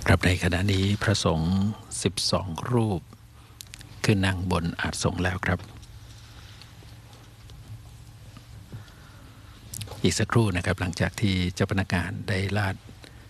ครับในขณะนี้พระสงฆ์12รูปขึ้นนั่งบนอาสงแล้วครับอีกสักครู่นะครับหลังจากที่เจ้าพนักงานได้ลาด